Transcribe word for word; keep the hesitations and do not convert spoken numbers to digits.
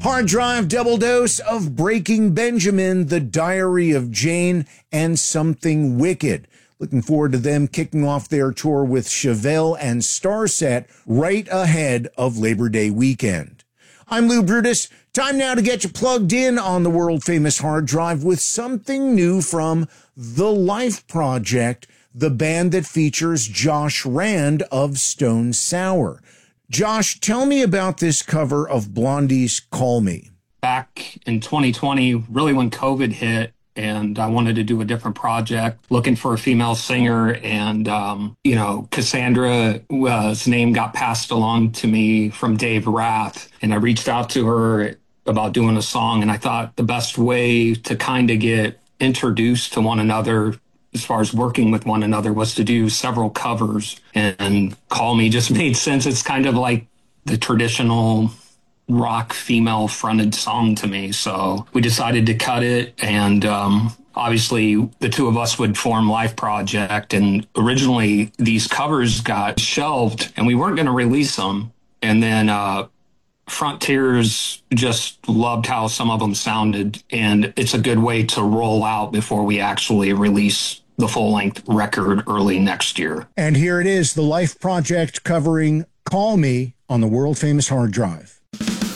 Hard Drive double dose of Breaking Benjamin, The Diary of Jane, and Something Wicked. Looking forward to them kicking off their tour with Chevelle and Starset right ahead of Labor Day weekend. I'm Lou Brutus. Time now to get you plugged in on the world-famous Hard Drive with something new from The Life Project, the band that features Josh Rand of Stone Sour. Josh, tell me about this cover of Blondie's Call Me. Back in twenty twenty, really when COVID hit, and I wanted to do a different project, looking for a female singer, and, um, you know, Cassandra's name got passed along to me from Dave Rath, and I reached out to her about doing a song, and I thought the best way to kind of get introduced to one another as far as working with one another was to do several covers, and Call Me just made sense. It's kind of like the traditional rock female fronted song to me. So we decided to cut it, and um, obviously the two of us would form Life Project. And originally these covers got shelved and we weren't going to release them. And then uh, Frontiers just loved how some of them sounded, and it's a good way to roll out before we actually release the full-length record early next year. And here it is, The Life Project covering Call Me on the world-famous Hard Drive.